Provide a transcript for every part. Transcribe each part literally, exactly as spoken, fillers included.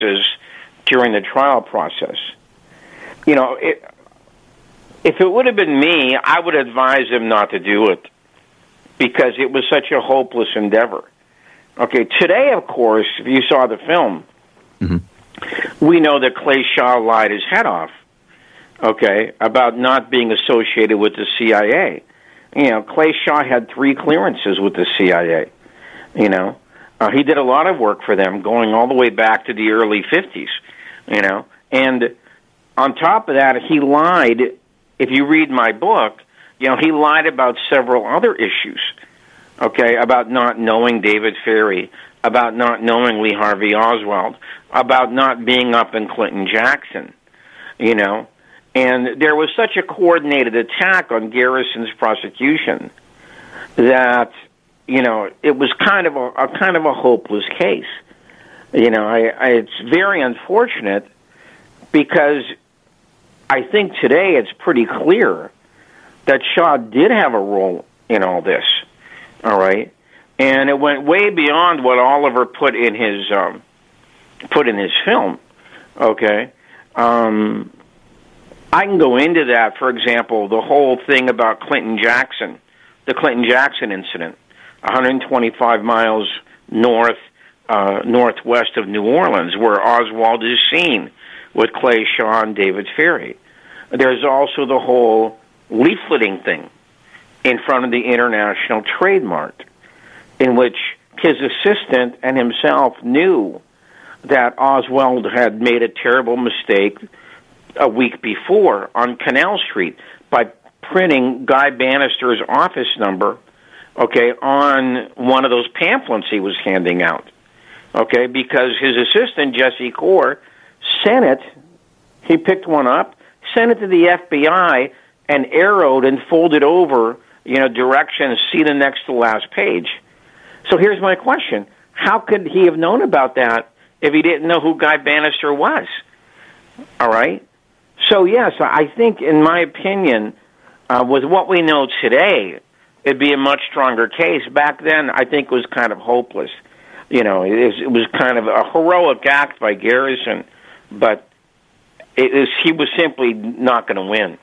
during the trial process. You know, it, if it would have been me, I would advise him not to do it because it was such a hopeless endeavor. Okay, today, of course, if you saw the film, mm-hmm. we know that Clay Shaw lied his head off, okay, about not being associated with the C I A. You know, Clay Shaw had three clearances with the C I A, you know. Uh, he did a lot of work for them going all the way back to the early fifties, you know. And on top of that, he lied. If you read my book, you know, he lied about several other issues, okay, about not knowing David Ferrie, about not knowing Lee Harvey Oswald, about not being up in Clinton Jackson, you know. And there was such a coordinated attack on Garrison's prosecution that, you know, it was kind of a, a kind of a hopeless case. You know, I, I, it's very unfortunate because I think today it's pretty clear that Shaw did have a role in all this, all right? And it went way beyond what Oliver put in his um, put in his film, okay? Um, I can go into that, for example, the whole thing about Clinton Jackson, the Clinton Jackson incident, one hundred twenty-five miles north, uh, northwest of New Orleans, where Oswald is seen with Clay Shaw and David Ferrie. There's also the whole leafleting thing in front of the International Trade Mart, in which his assistant and himself knew that Oswald had made a terrible mistake a week before on Canal Street by printing Guy Bannister's office number, okay, on one of those pamphlets he was handing out, okay, because his assistant, Jesse Core, sent it, he picked one up, sent it to the F B I, and arrowed and folded over, you know, directions, see the next to last page. So here's my question. How could he have known about that if he didn't know who Guy Bannister was? All right? So, yes, I think, in my opinion, uh, with what we know today, it'd be a much stronger case. Back then, I think it was kind of hopeless. You know, it, is, it was kind of a heroic act by Garrison, but it is, he was simply not going to win.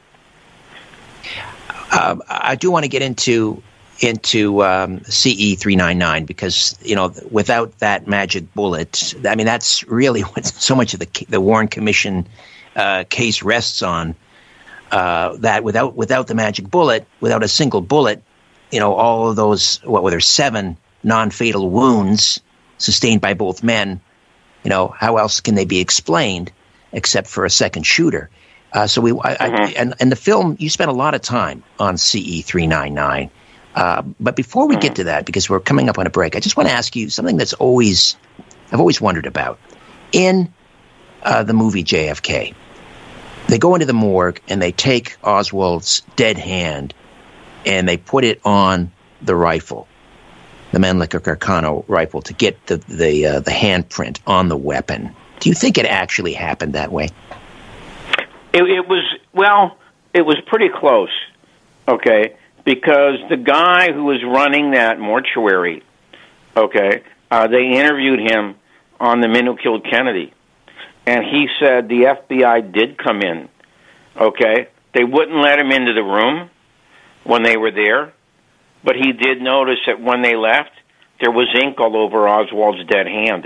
Um, I do want to get into into um, C E three ninety-nine because, you know, without that magic bullet, I mean, that's really what so much of the the Warren Commission uh, case rests on. Uh, that without without the magic bullet, without a single bullet, you know, all of those, what were there, seven non-fatal wounds sustained by both men, you know, how else can they be explained except for a second shooter? Uh, so we, I, mm-hmm. I, and, and the film, you spent a lot of time on C E three ninety-nine. Uh, but before we mm-hmm. get to that, because we're coming up on a break, I just want to ask you something that's always, I've always wondered about. In uh, the movie J F K, they go into the morgue and they take Oswald's dead hand and they put it on the rifle, the Mannlicher Carcano rifle, to get the the uh, the handprint on the weapon. Do you think it actually happened that way? It, it was, well, it was pretty close, okay, because the guy who was running that mortuary, okay, uh, they interviewed him on the men who killed Kennedy, and he said the F B I did come in, okay. They wouldn't let him into the room when they were there, but he did notice that when they left, there was ink all over Oswald's dead hand.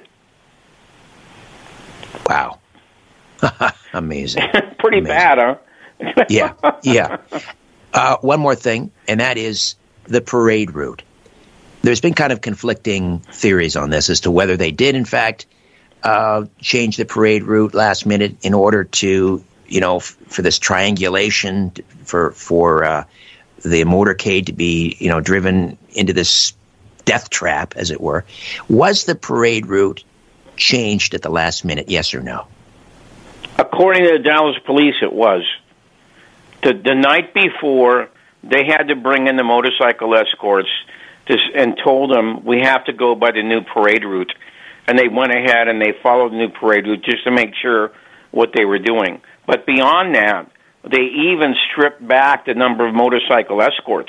Wow. Amazing. Pretty Amazing. bad, huh? yeah, yeah. Uh, one more thing, and that is the parade route. There's been kind of conflicting theories on this as to whether they did, in fact, uh, change the parade route last minute in order to, you know, f- for this triangulation, for for uh, the motorcade to be, you know, driven into this death trap, as it were. Was the parade route changed at the last minute, yes or no? According to the Dallas police, it was. The, the night before, they had to bring in the motorcycle escorts to, and told them, we have to go by the new parade route. And they went ahead and they followed the new parade route just to make sure what they were doing. But beyond that, they even stripped back the number of motorcycle escorts.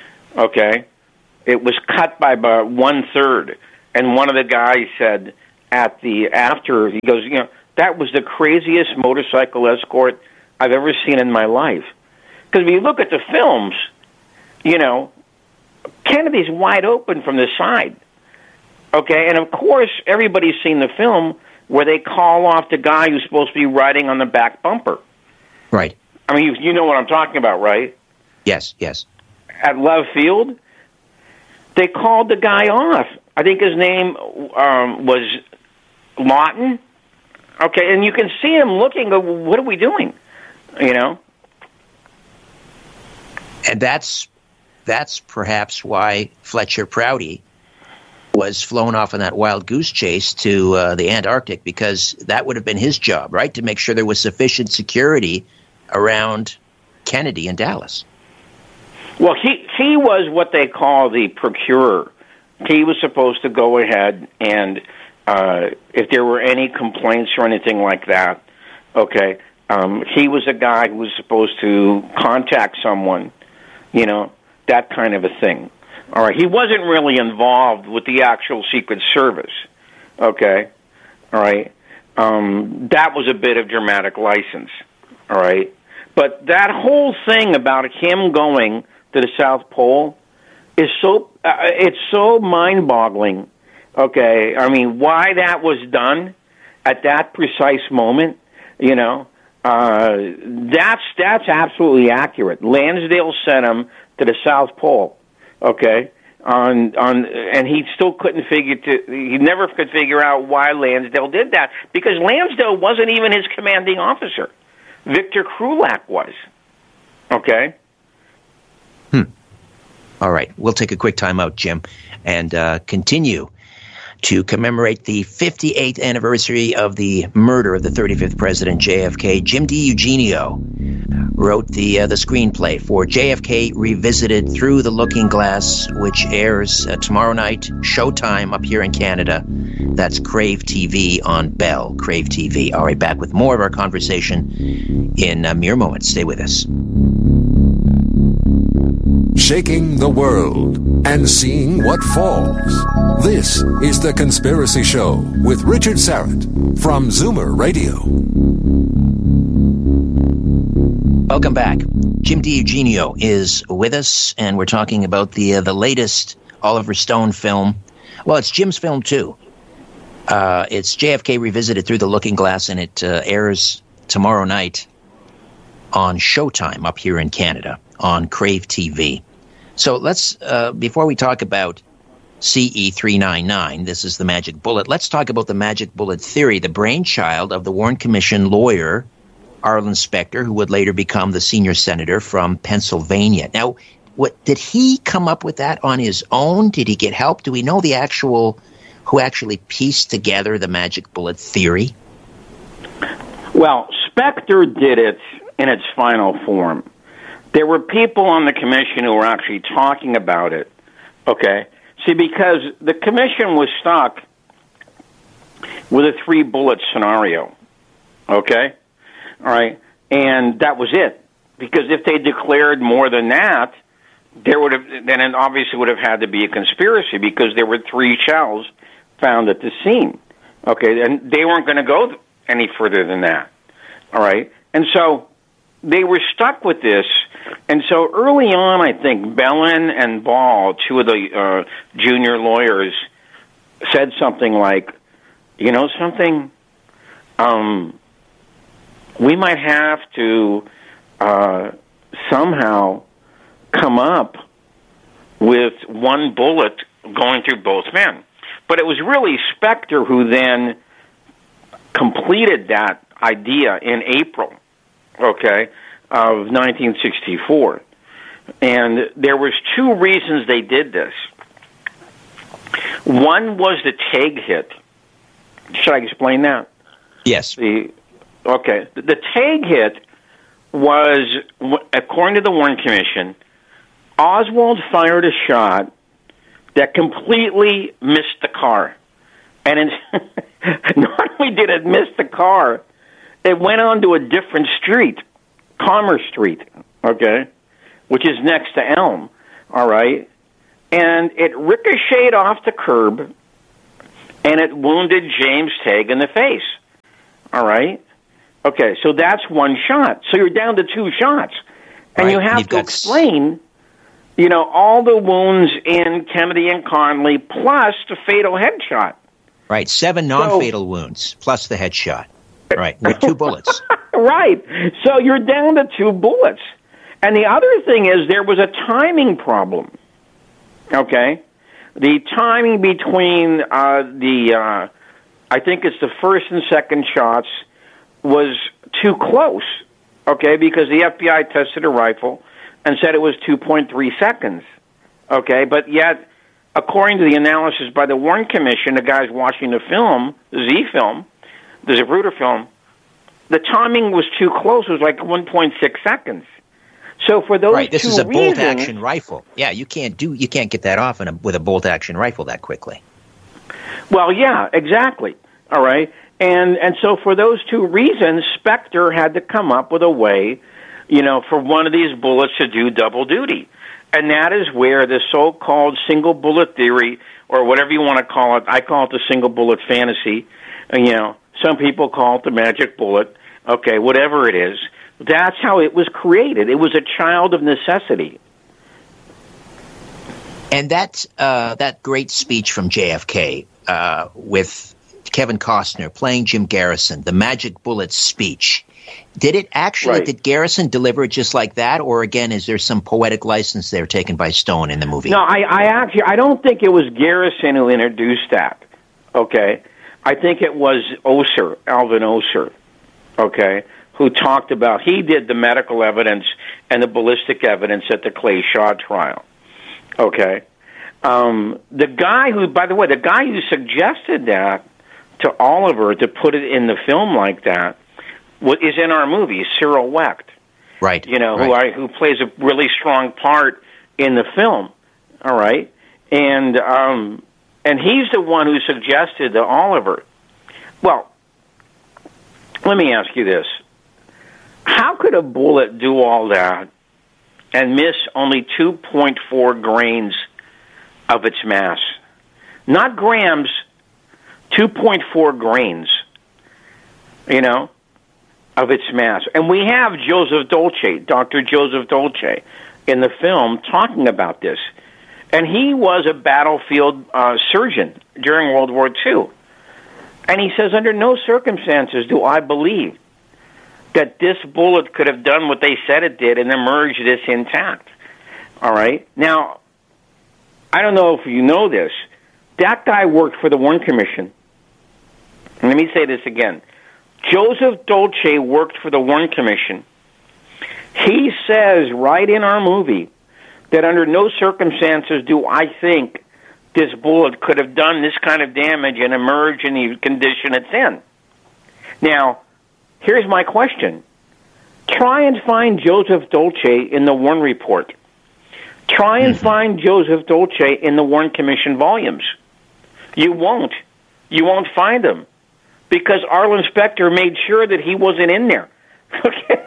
Okay? It was cut by about one-third. And one of the guys said, at the after. He goes, you know, that was the craziest motorcycle escort I've ever seen in my life. Because when you look at the films, you know, Kennedy's wide open from the side. Okay, and of course, everybody's seen the film where they call off the guy who's supposed to be riding on the back bumper. Right. I mean, you, you know what I'm talking about, right? Yes, yes. At Love Field, they called the guy off. I think his name um, was Lawton. Okay, and you can see him looking, go, what are we doing? You know? And that's that's perhaps why Fletcher Prouty was flown off on that wild goose chase to uh, the Antarctic, because that would have been his job, right, to make sure there was sufficient security around Kennedy in Dallas. Well, he, he was what they call the procurer. He was supposed to go ahead and, uh, if there were any complaints or anything like that, okay, um, he was a guy who was supposed to contact someone, you know, that kind of a thing. All right, he wasn't really involved with the actual Secret Service, okay? All right, um, that was a bit of dramatic license, all right? But that whole thing about him going to the South Pole is so, uh, it's so mind-boggling, okay? I mean, why that was done at that precise moment, you know, uh, that's, that's absolutely accurate. Lansdale sent him to the South Pole. Okay, on on, and he still couldn't figure to. He never could figure out why Lansdale did that, because Lansdale wasn't even his commanding officer. Victor Krulak was. Okay. Hmm. All right, we'll take a quick time out, Jim, and uh, continue to commemorate the fifty-eighth anniversary of the murder of the thirty-fifth president, J F K. Jim DiEugenio wrote the uh, the screenplay for J F K Revisited Through the Looking Glass, which airs uh, tomorrow night, Showtime up here in Canada. That's Crave T V on Bell, Crave T V. All right, back with more of our conversation in a mere moment. Stay with us. Shaking the world and seeing what falls. This is The Conspiracy Show with Richard Syrett from Zoomer Radio. Welcome back. Jim DiEugenio is with us, and we're talking about the uh, the latest Oliver Stone film. Well, it's Jim's film, too. Uh, it's J F K Revisited Through the Looking Glass, and it uh, airs tomorrow night on Showtime up here in Canada on Crave T V. So let's, uh, before we talk about C E three ninety-nine, this is the magic bullet, let's talk about the magic bullet theory, the brainchild of the Warren Commission lawyer, Arlen Specter, who would later become the senior senator from Pennsylvania. Now, what did he come up with that on his own? Did he get help? Do we know the actual, who actually pieced together the magic bullet theory? Well, Specter did it in its final form. There were people on the commission who were actually talking about it, okay? See, because the commission was stuck with a three-bullet scenario, okay? All right? And that was it. Because if they declared more than that, there would have, then it obviously would have had to be a conspiracy, because there were three shells found at the scene, okay? And they weren't going to go any further than that, all right? And so they were stuck with this. And so early on, I think Bellin and Ball, two of the uh, junior lawyers, said something like, you know something, um, we might have to uh, somehow come up with one bullet going through both men. But it was really Specter who then completed that idea in April, okay, of nineteen sixty-four. And there was two reasons they did this. One was the Tague hit. Should I explain that? Yes. The okay. The, the Tague hit was, according to the Warren Commission, Oswald fired a shot that completely missed the car. And it, not only did it miss the car, it went onto a different street, Commerce Street, okay, which is next to Elm, all right? And it ricocheted off the curb and it wounded James Tague in the face. All right? Okay, so that's one shot. So you're down to two shots. And right. you have You've to got explain, you know, all the wounds in Kennedy and Connolly plus the fatal headshot. Right, seven non-fatal so, wounds plus the headshot. Right, with two bullets. Right. So you're down to two bullets. And the other thing is there was a timing problem. Okay? The timing between uh, the, uh, I think it's the first and second shots, was too close. Okay? Because the F B I tested a rifle and said it was two point three seconds. Okay? But yet, according to the analysis by the Warren Commission, the guys watching the film, the Z film, the Zapruder film, the timing was too close. It was like one point six seconds. So for those right, this two is a reasons, bolt-action rifle. Yeah, you can't do you can't get that off in a, with a bolt-action rifle that quickly. Well, yeah, exactly. All right, and and so for those two reasons, Spectre had to come up with a way, you know, for one of these bullets to do double duty, and that is where the so-called single bullet theory, or whatever you want to call it, I call it the single bullet fantasy. And, you know, some people call it the magic bullet. Okay, whatever it is. That's how it was created. It was a child of necessity. And that uh, that great speech from J F K uh, with Kevin Costner playing Jim Garrison, the magic bullet speech, did it actually, right. did Garrison deliver it just like that? Or again, is there some poetic license there taken by Stone in the movie? No, I, I actually, I don't think it was Garrison who introduced that. Okay? I think it was Oser, Alvin Oser. Okay? Who talked about, he did the medical evidence and the ballistic evidence at the Clay Shaw trial. Okay? Um, the guy who, by the way, the guy who suggested that to Oliver to put it in the film like that is in our movie, Cyril Wecht. Right. You know, right. who I, who plays a really strong part in the film. All right? And, um, and he's the one who suggested to Oliver. Well, let me ask you this. How could a bullet do all that and miss only two point four grains of its mass? Not grams, two point four grains, you know, of its mass. And we have Joseph Dolce, Doctor Joseph Dolce, in the film talking about this. And he was a battlefield uh, surgeon during World War Two. And he says, under no circumstances do I believe that this bullet could have done what they said it did and emerged this intact. All right? Now, I don't know if you know this. That guy worked for the Warren Commission. And let me say this again. Joseph Dolce worked for the Warren Commission. He says right in our movie that under no circumstances do I think this bullet could have done this kind of damage and emerged in the condition it's in. Now, here's my question. Try and find Joseph Dolce in the Warren Report. Try and mm-hmm. find Joseph Dolce in the Warren Commission volumes. You won't. You won't find him. Because Arlen Specter made sure that he wasn't in there. Okay?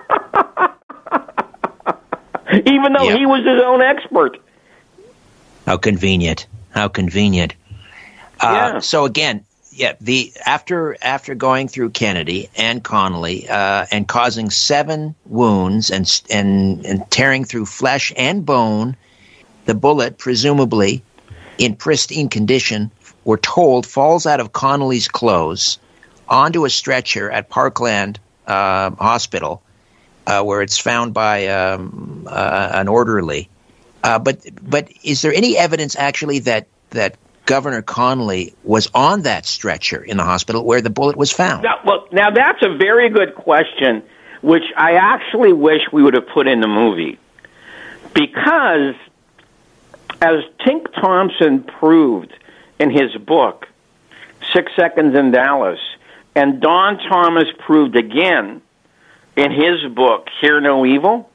Even though yeah. he was his own expert. How convenient. How convenient. Yeah. Uh, so again, yeah, the after after going through Kennedy and Connolly uh, and causing seven wounds and and and tearing through flesh and bone, the bullet, presumably in pristine condition, we're told falls out of Connolly's clothes onto a stretcher at Parkland uh, Hospital, uh, where it's found by um, uh, an orderly. Uh, but but is there any evidence actually that that Governor Connolly was on that stretcher in the hospital where the bullet was found? Now, well, now that's a very good question, which I actually wish we would have put in the movie. Because, as Tink Thompson proved in his book, Six Seconds in Dallas, and Don Thomas proved again in his book, Hear No Evil,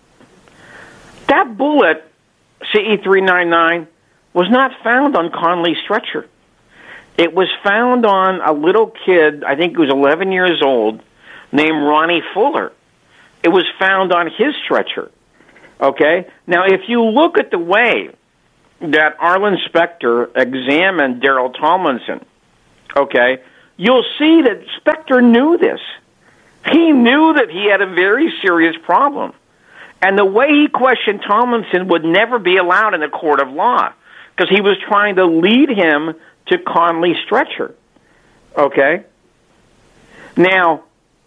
that bullet, C E three ninety-nine, was not found on Connolly's stretcher. It was found on a little kid, I think he was eleven years old, named Ronnie Fuller. It was found on his stretcher. Okay? Now, if you look at the way that Arlen Specter examined Daryl Tomlinson, okay, you'll see that Specter knew this. He knew that he had a very serious problem. And the way he questioned Tomlinson would never be allowed in a court of law because he was trying to lead him to Conley Stretcher. Okay? Now,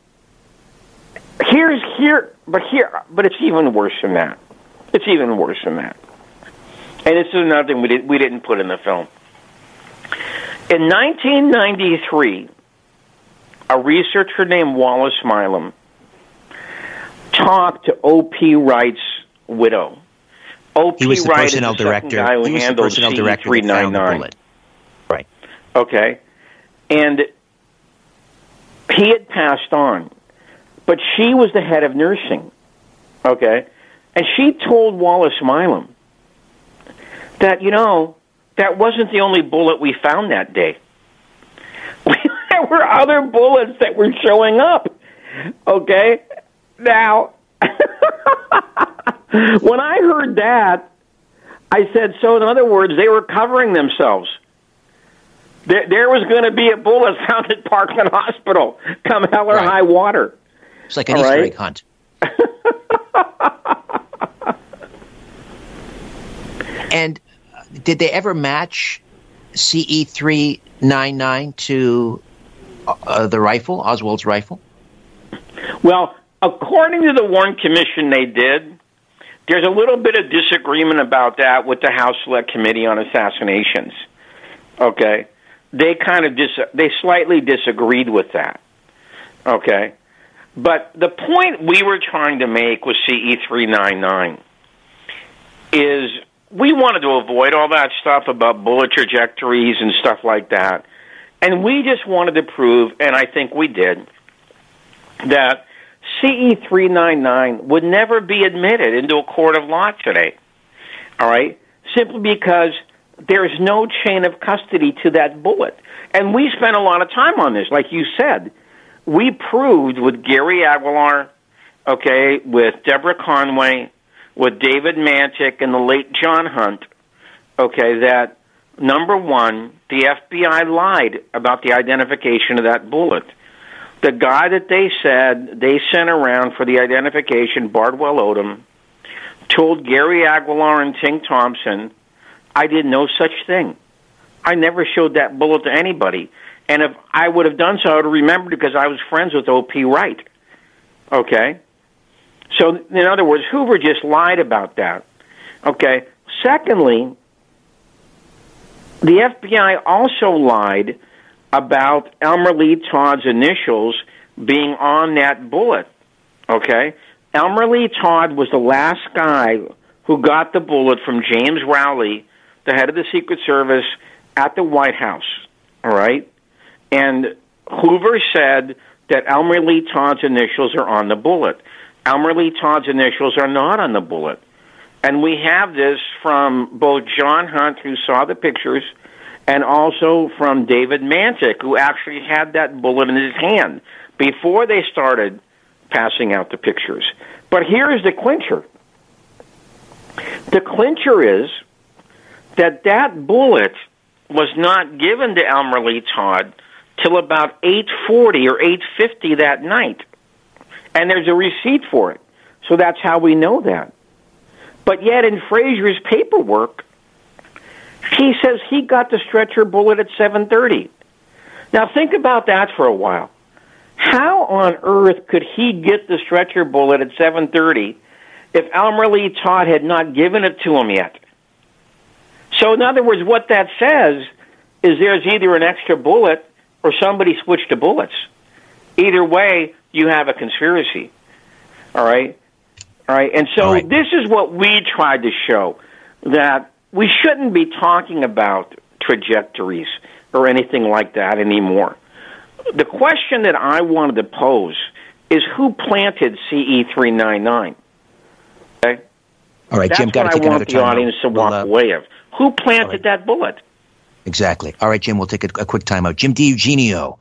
here's here, but here, but it's even worse than that. It's even worse than that. And this is another thing we, did, we didn't put in the film. In nineteen ninety-three, a researcher named Wallace Milam talked to O P Wright's widow. O P He was the Wright personnel is the director. guy who he was the handled personnel C E director three that found the ninety-nine. bullet. Right. Okay. And he had passed on. But she was the head of nursing. Okay. And she told Wallace Milam that, you know, that wasn't the only bullet we found that day. There were other bullets that were showing up. Okay? Now, when I heard that, I said, so in other words, they were covering themselves. There, there was going to be a bullet found at Parkland Hospital, come hell or right. high water. It's like an All Easter right? egg hunt. And did they ever match C E three ninety-nine to uh, the rifle, Oswald's rifle? Well, according to the Warren Commission, they did. There's a little bit of disagreement about that with the House Select Committee on Assassinations. Okay, they kind of dis- they slightly disagreed with that. Okay, but the point we were trying to make with C E three ninety-nine is we wanted to avoid all that stuff about bullet trajectories and stuff like that, and we just wanted to prove, and I think we did, that C E three ninety-nine would never be admitted into a court of law today, all right, simply because there's no chain of custody to that bullet. And we spent a lot of time on this, like you said. We proved with Gary Aguilar, okay, with Deborah Conway, with David Mantic and the late John Hunt, okay, that, number one, the F B I lied about the identification of that bullet. The guy that they said they sent around for the identification, Bardwell Odom, told Gary Aguilar and Ting Thompson, I did no such thing. I never showed that bullet to anybody. And if I would have done so, I would have remembered because I was friends with O P Wright. Okay? So, in other words, Hoover just lied about that. Okay? Secondly, the F B I also lied about Elmer Lee Todd's initials being on that bullet. Okay? Elmer Lee Todd was the last guy who got the bullet from James Rowley, the head of the Secret Service, at the White House. All right? And Hoover said that Elmer Lee Todd's initials are on the bullet. Elmer Lee Todd's initials are not on the bullet. And we have this from both John Hunt, who saw the pictures, and also from David Mantic, who actually had that bullet in his hand before they started passing out the pictures. But here's the clincher. The clincher is that that bullet was not given to Elmer Lee Todd till about eight forty or eight fifty that night. And there's a receipt for it. So that's how we know that. But yet in Frazier's paperwork, he says he got the stretcher bullet at seven thirty. Now think about that for a while. How on earth could he get the stretcher bullet at seven thirty if Elmer Lee Todd had not given it to him yet? So in other words, what that says is there's either an extra bullet or somebody switched the bullets. Either way, you have a conspiracy. All right? All right. And so right. This is what we tried to show, that we shouldn't be talking about trajectories or anything like that anymore. The question that I wanted to pose is who planted C E three ninety-nine? Okay? All right, That's Jim, got to what take I another want the time. audience to We'll, walk uh, away of. Who planted right. that bullet? Exactly. All right, Jim, we'll take a, a quick time out. Jim DiEugenio,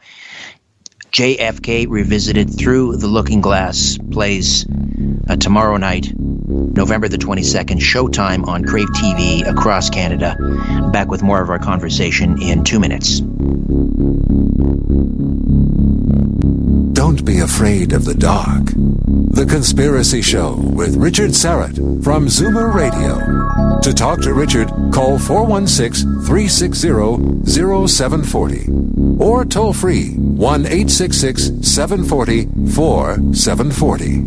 J F K Revisited Through the Looking Glass, plays uh, tomorrow night November the twenty-second, showtime on Crave T V across Canada. Back with more of our conversation in two minutes. Don't be afraid of the dark. The Conspiracy Show with Richard Syrett from Zoomer Radio. To talk to Richard, call four one six, three six zero, zero seven four zero or toll free one eight six six, seven four zero, four seven four zero.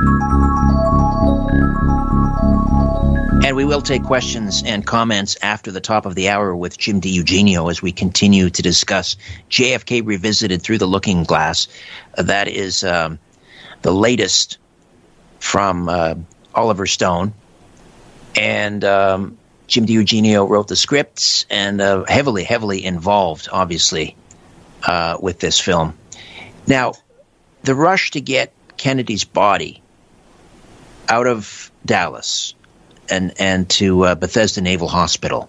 And we will take questions and comments after the top of the hour with Jim DiEugenio as we continue to discuss J F K Revisited Through the Looking Glass. Uh, that is um, the latest from uh, Oliver Stone. And um, Jim DiEugenio wrote the scripts and uh, heavily, heavily involved, obviously, uh, with this film. Now, the rush to get Kennedy's body out of Dallas and and to uh, Bethesda Naval Hospital.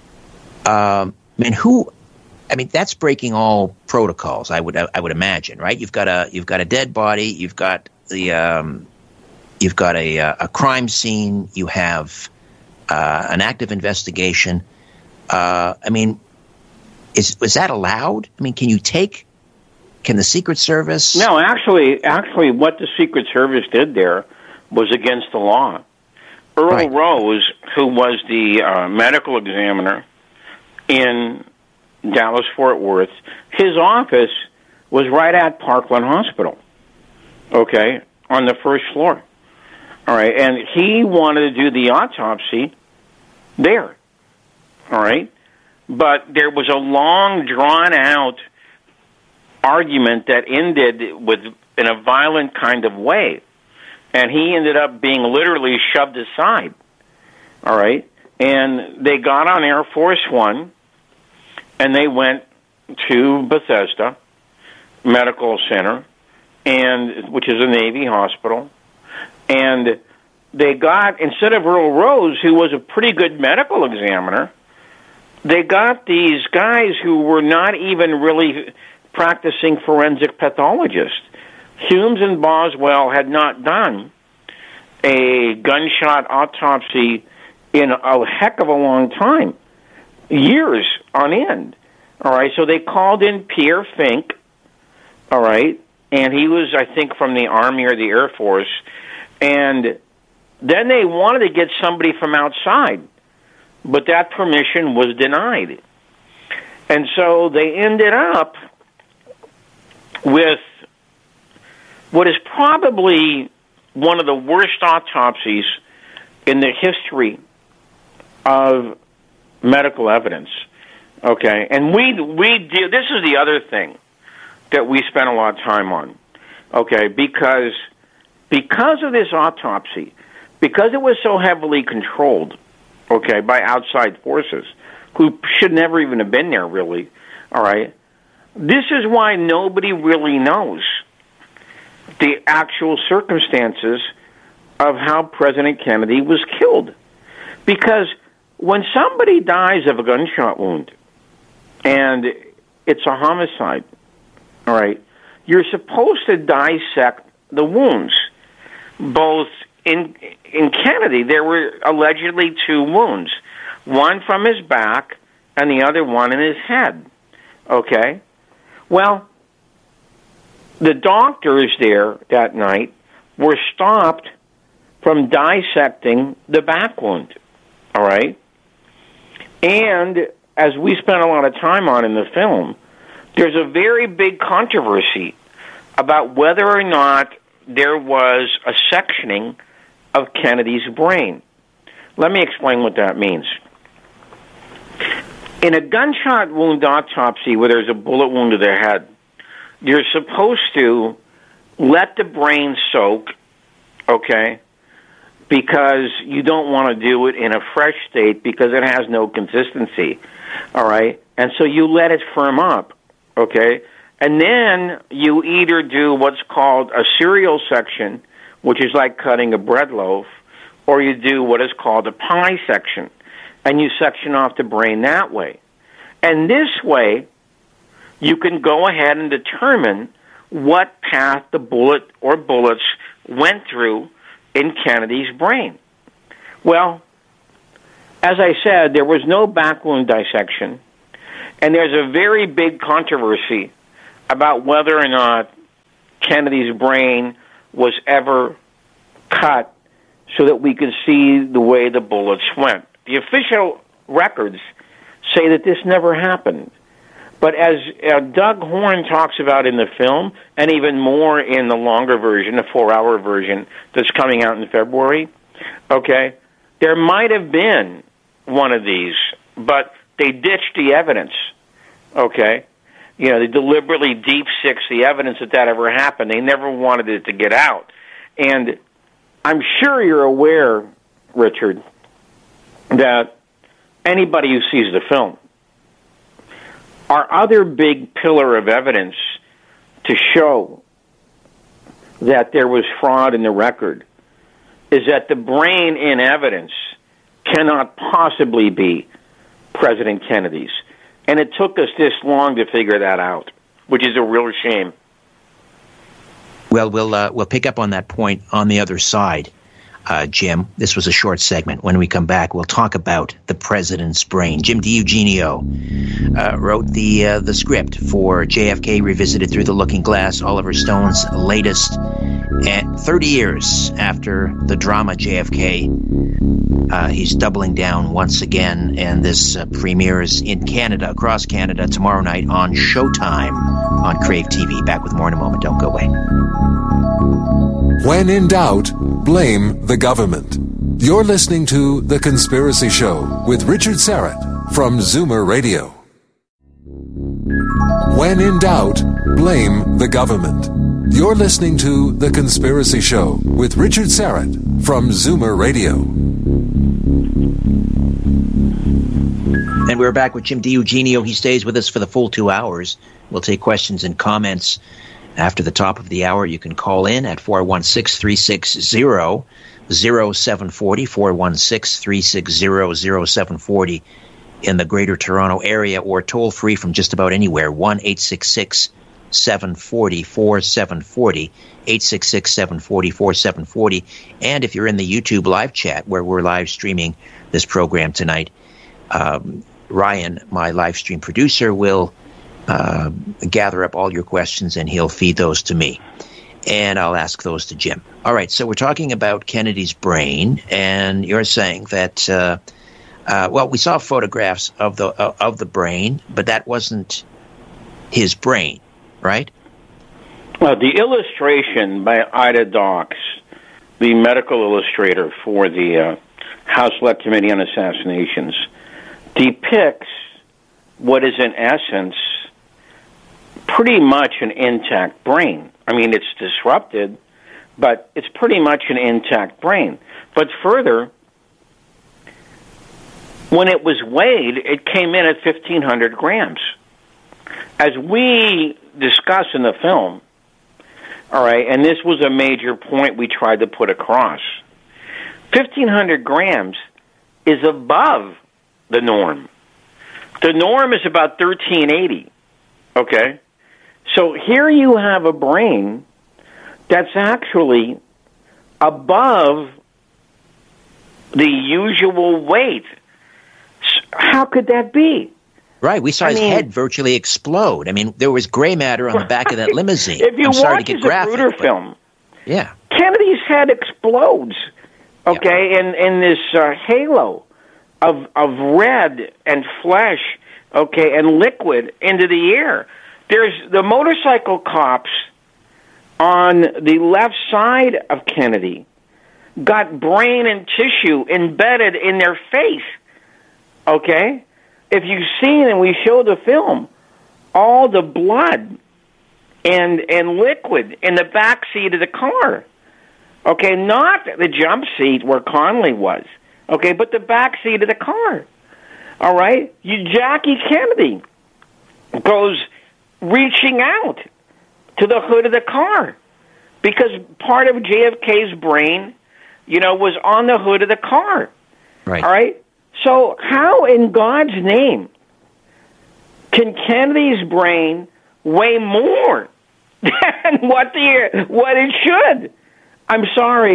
Um, I mean, who? I mean, that's breaking all protocols. I would I would imagine, right? You've got a you've got a dead body. You've got the um, you've got a a crime scene. You have uh, an active investigation. Uh, I mean, is was that allowed? I mean, can you take? Can the Secret Service? No, actually, actually, what the Secret Service did there was against the law. Earl Right. Rose, who was the uh, medical examiner in Dallas-Fort Worth, his office was right at Parkland Hospital, okay, on the first floor. All right, and he wanted to do the autopsy there, all right? But there was a long, drawn-out argument that ended with in a violent kind of way. And he ended up being literally shoved aside, all right? And they got on Air Force One, and they went to Bethesda Medical Center, and which is a Navy hospital. And they got, instead of Earl Rose, who was a pretty good medical examiner, they got these guys who were not even really practicing forensic pathologists. Humes and Boswell had not done a gunshot autopsy in a heck of a long time, years on end. All right, so they called in Pierre Fink, all right, and he was, I think, from the Army or the Air Force, and then they wanted to get somebody from outside, but that permission was denied. And so they ended up with what is probably one of the worst autopsies in the history of medical evidence. Okay, and we we do. This is the other thing that we spent a lot of time on. Okay, because because of this autopsy, because it was so heavily controlled, okay, by outside forces who should never even have been there, really. All right, this is why nobody really knows the actual circumstances of how President Kennedy was killed. Because when somebody dies of a gunshot wound and it's a homicide, all right, you're supposed to dissect the wounds. Both in in Kennedy, there were allegedly two wounds, one from his back and the other one in his head. Okay? Well, the doctors there that night were stopped from dissecting the back wound, all right? And as we spent a lot of time on in the film, there's a very big controversy about whether or not there was a sectioning of Kennedy's brain. Let me explain what that means. In a gunshot wound autopsy where there's a bullet wound to the head, you're supposed to let the brain soak, okay, because you don't want to do it in a fresh state because it has no consistency, all right? And so you let it firm up, okay? And then you either do what's called a serial section, which is like cutting a bread loaf, or you do what is called a pie section, and you section off the brain that way. And this way, you can go ahead and determine what path the bullet or bullets went through in Kennedy's brain? Well, as I said, there was no back wound dissection, and there's a very big controversy about whether or not Kennedy's brain was ever cut so that we could see the way the bullets went. The official records say that this never happened. But as uh, Doug Horne talks about in the film, and even more in the longer version, the four-hour version that's coming out in February, okay, there might have been one of these, but they ditched the evidence, okay? You know, they deliberately deep-sixed the evidence that that ever happened. They never wanted it to get out. And I'm sure you're aware, Richard, that anybody who sees the film, our other big pillar of evidence to show that there was fraud in the record is that the brain in evidence cannot possibly be President Kennedy's. And it took us this long to figure that out, which is a real shame. Well, we'll uh, we'll pick up on that point on the other side, uh, Jim. This was a short segment. When we come back, we'll talk about the president's brain. Jim DiEugenio uh, wrote the uh, the script for J F K Revisited Through the Looking Glass, Oliver Stone's latest. And thirty years after the drama J F K, uh, he's doubling down once again, and this uh, premieres in Canada, across Canada, tomorrow night on Showtime on Crave T V. Back with more in a moment. Don't go away. When in doubt, blame the government. You're listening to The Conspiracy Show with Richard Syrett from Zoomer Radio. When in doubt, blame the government. You're listening to The Conspiracy Show with Richard Syrett from Zoomer Radio. And we're back with Jim DiEugenio. He stays with us for the full two hours. We'll take questions and comments after the top of the hour. You can call in at four one six, three six zero, zero seven four zero, four one six, three six zero, zero seven four zero in the Greater Toronto area, or toll free from just about anywhere, one eight six six, seven four zero, four seven four zero, eight six six, seven four zero, four seven four zero. And if you're in the YouTube live chat where we're live streaming this program tonight, um, Ryan, my live stream producer, will uh, gather up all your questions and he'll feed those to me. And I'll ask those to Jim. All right, so we're talking about Kennedy's brain, and you're saying that, uh, uh, well, we saw photographs of the uh, of the brain, but that wasn't his brain, right? Well, the illustration by Ida Docks, the medical illustrator for the uh, House Select Committee on Assassinations, depicts what is in essence pretty much an intact brain. I mean, it's disrupted, but it's pretty much an intact brain. But further, when it was weighed, it came in at fifteen hundred grams. As we discuss in the film, all right, and this was a major point we tried to put across, fifteen hundred grams is above the norm. The norm is about thirteen eighty, okay? So here you have a brain that's actually above the usual weight. How could that be? Right, we saw I his mean, head virtually explode. I mean, there was gray matter on the back of that limousine. If you I'm sorry watch to get the graphic, Zapruder but- film, Yeah. Kennedy's head explodes, okay, in, in this uh, halo of of red and flesh, okay, and liquid into the air. There's the motorcycle cops on the left side of Kennedy got brain and tissue embedded in their face, okay? If you've seen, and we show the film, all the blood and and liquid in the back seat of the car, okay, not the jump seat where Connolly was, okay, but the back seat of the car, all right? You, Jackie Kennedy goes reaching out to the hood of the car because part of J F K's brain, you know, was on the hood of the car, Right. all right? So how in God's name can Kennedy's brain weigh more than what the what it should? I'm sorry.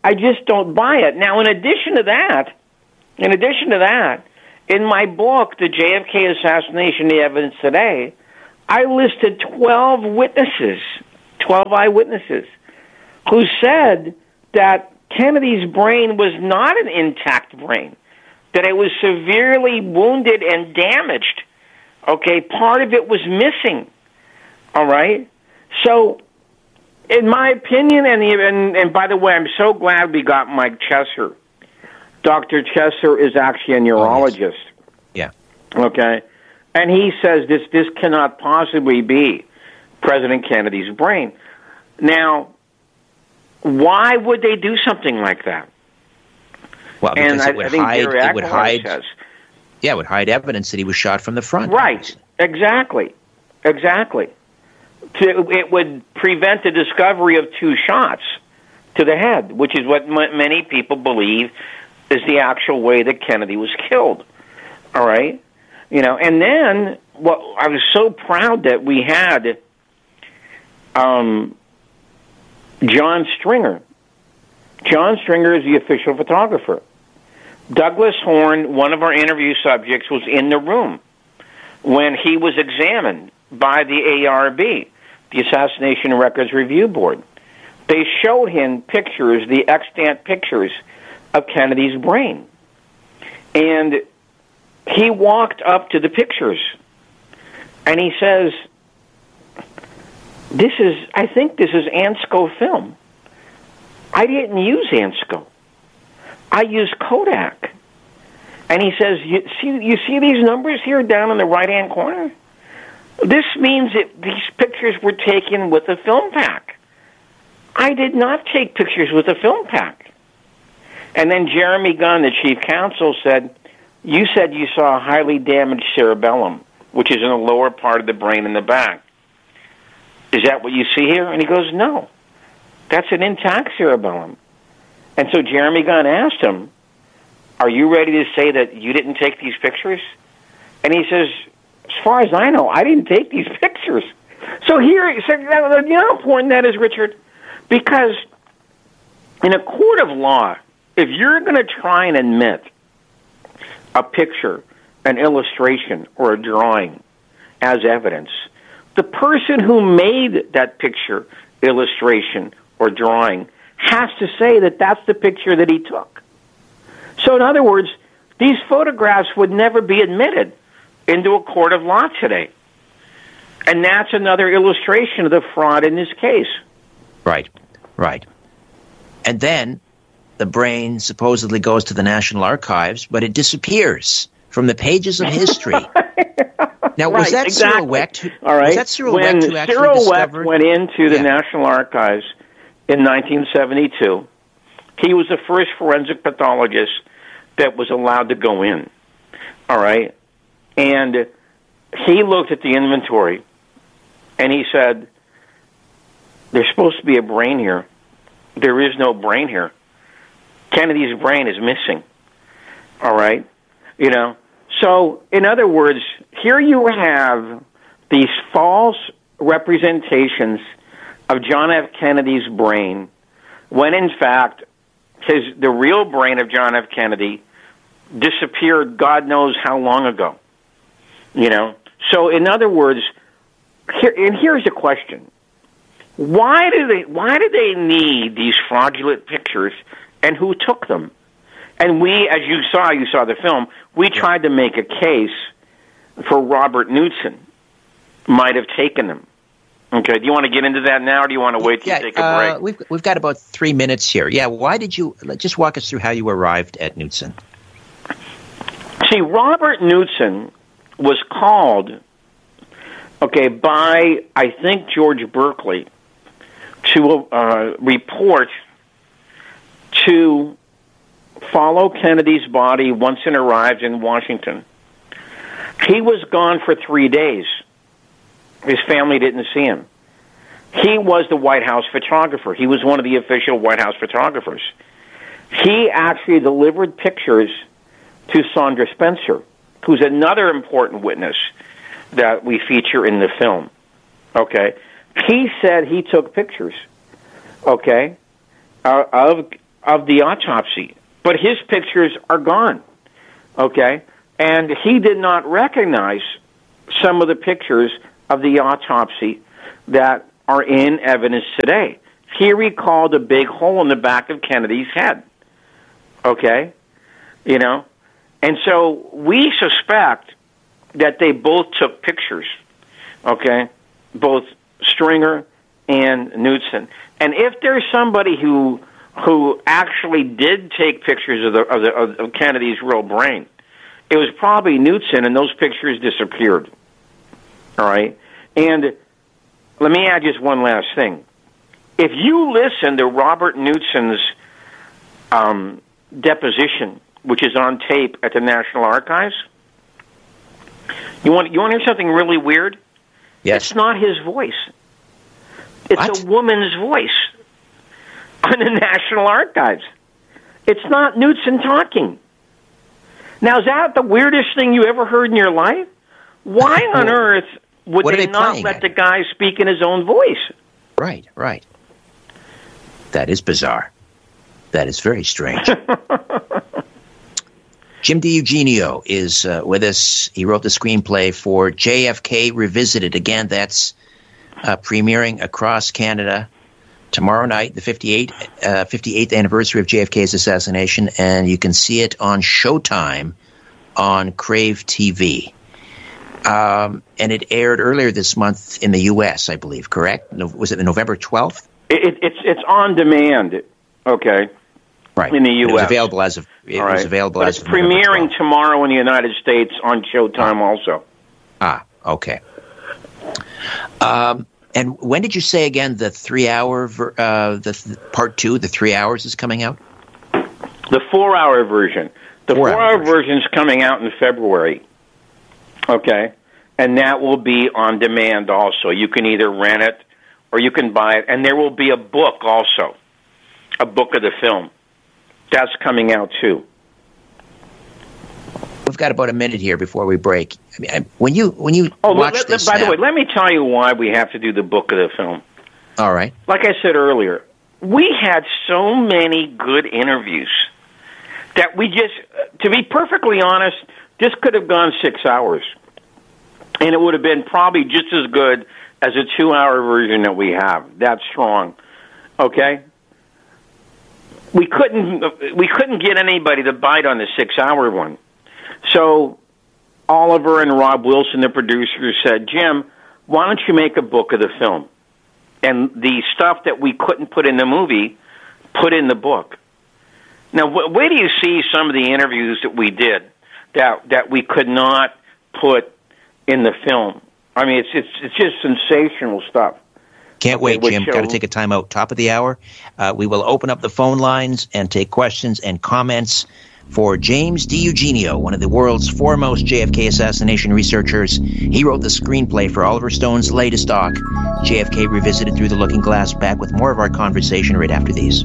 I just don't buy it. Now, in addition to that, in addition to that, in my book, The J F K Assassination, The Evidence Today, I listed twelve witnesses, twelve eyewitnesses, who said that Kennedy's brain was not an intact brain, that it was severely wounded and damaged. Okay, part of it was missing. All right? So, in my opinion, and, and, and by the way, I'm so glad we got Mike Chesser. Doctor Chesser is actually a neurologist. Oh, yes. Yeah. Okay? And he says this, this cannot possibly be President Kennedy's brain. Now, why would they do something like that? Well, because and it I, would I think hide, Gary it would Ackroyd hide, says, yeah, it would hide evidence that he was shot from the front. Right, exactly, exactly. To, it would prevent the discovery of two shots to the head, which is what m- many people believe is the actual way that Kennedy was killed. All right? You know, and then well, I was so proud that we had um, John Stringer. John Stringer is the official photographer. Douglas Horn, one of our interview subjects, was in the room when he was examined by the A R B, the Assassination Records Review Board. They showed him pictures, the extant pictures of Kennedy's brain. And he walked up to the pictures, and he says, this is, I think this is Ansco film. I didn't use Ansco. I used Kodak. And he says, you see, you see these numbers here down in the right-hand corner? This means that these pictures were taken with a film pack. I did not take pictures with a film pack. And then Jeremy Gunn, the chief counsel, said, you said you saw a highly damaged cerebellum, which is in the lower part of the brain in the back. Is that what you see here? And he goes, no. That's an intact cerebellum. And so Jeremy Gunn asked him, are you ready to say that you didn't take these pictures? And he says, as far as I know, I didn't take these pictures. So here, so you know how important that is, Richard? Because in a court of law, if you're going to try and admit a picture, an illustration, or a drawing as evidence, the person who made that picture, illustration, or drawing has to say that that's the picture that he took. So in other words, these photographs would never be admitted into a court of law today. And that's another illustration of the fraud in this case. Right, right. And then the brain supposedly goes to the National Archives, but it disappears from the pages of history. Now, was right, that exactly. Cyril Wecht? All right. Was that Cyril when Wecht who actually Cyril discovered? Wecht went into the yeah. National Archives in nineteen seventy-two, he was the first forensic pathologist that was allowed to go in. All right? And he looked at the inventory, and he said, there's supposed to be a brain here. There is no brain here. Kennedy's brain is missing. All right? You know? So, in other words, here you have these false representations of John F. Kennedy's brain, when in fact his the real brain of John F. Kennedy disappeared God knows how long ago. You know? So, in other words, here, and here's the question. Why do they why do they need these fraudulent pictures, and who took them? And we, as you saw, you saw the film, we tried to make a case for Robert Knudsen might have taken them. Okay, do you want to get into that now, or do you want to wait till yeah, you take a uh, break? We've, we've got about three minutes here. Yeah, why did you, just walk us through how you arrived at Knudsen. See, Robert Knudsen was called, okay, by, I think, George Berkeley to uh, report to follow Kennedy's body once it arrived in Washington. He was gone for three days. His family didn't see him. He was the White House photographer. He was one of the official White House photographers. He actually delivered pictures to Sandra Spencer, who's another important witness that we feature in the film. Okay? He said he took pictures, okay, uh, of of the autopsy, but his pictures are gone, okay? And he did not recognize some of the pictures of the autopsy that are in evidence today. He recalled a big hole in the back of Kennedy's head, okay? You know? And so we suspect that they both took pictures, okay? Both Stringer and Knudsen. And if there's somebody who who actually did take pictures of the of, the, of Kennedy's real brain, it was probably Knudsen, and those pictures disappeared. All right? And let me add just one last thing. If you listen to Robert Knudsen's um, deposition, which is on tape at the National Archives, you want you want to hear something really weird? Yes. It's not his voice. It's What? a woman's voice on the National Archives. It's not Knudsen talking. Now, is that the weirdest thing you ever heard in your life? Why on earth would What are they, they not playing let at? the guy speak in his own voice? Right, right. That is bizarre. That is very strange. Jim DiEugenio is uh, with us. He wrote the screenplay for J F K Revisited. Again, that's uh, premiering across Canada tomorrow night, the fifty-eighth, uh, fifty-eighth anniversary of J F K's assassination, and you can see it on Showtime on Crave T V. Um, and it aired earlier this month in the U S, I believe, correct? No, was it the November twelfth? It, it's it's on demand, okay, Right. in the U S. It was available as of it All was right. available but as it's of November premiering twelfth. tomorrow in the United States on Showtime also. Ah, okay. Um, and when did you say again the three-hour, ver- uh, the th- part two, the three hours is coming out? The four-hour version. The Four-hour four-hour version. version is coming out in February, okay? And that will be on demand also. You can either rent it or you can buy it. And there will be a book also, a book of the film. That's coming out too. We've got about a minute here before we break. I mean, I, when you when you Oh, watch let, this by now- the way, let me tell you why we have to do the book of the film. all right. Like I said earlier, we had so many good interviews that we just, to be perfectly honest, this could have gone six hours. And it would have been probably just as good as a two-hour version that we have. That's strong. Okay? We couldn't we couldn't get anybody to bite on the six-hour one. So Oliver and Rob Wilson, the producers, said, Jim, why don't you make a book of the film? And the stuff that we couldn't put in the movie, put in the book. Now, wh- where do you see some of the interviews that we did that that we could not put in the film? I mean, it's it's it's just sensational stuff. Can't Okay, wait, which Jim. show- Got to take a time out. Top of the hour. Uh, we will open up the phone lines and take questions and comments for James DiEugenio, one of the world's foremost J F K assassination researchers. He wrote the screenplay for Oliver Stone's latest doc, J F K Revisited Through the Looking Glass. Back with more of our conversation right after these.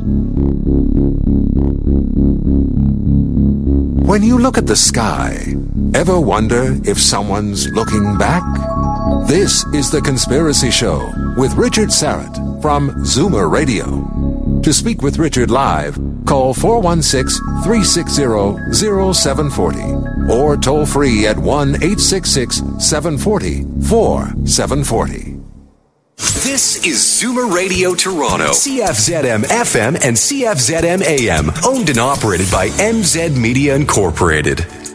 When you look at the sky, ever wonder if someone's looking back? This is The Conspiracy Show with Richard Syrett from Zoomer Radio. To speak with Richard live, call four one six, three six zero, zero seven four zero or toll free at one eight six six, seven four zero, four seven four zero. This is Zoomer Radio Toronto, C F Z M F M and C F Z M A M, owned and operated by M Z Media Incorporated.